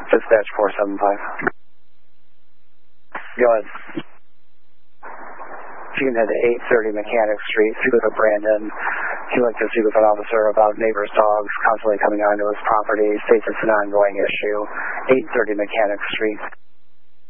Dispatch 475. Go ahead. You can head to 830 Mechanic Street, speak with Brandon. He'd like to speak with an officer about neighbor's dogs constantly coming onto his property. States it's an ongoing issue. 830 Mechanic Street.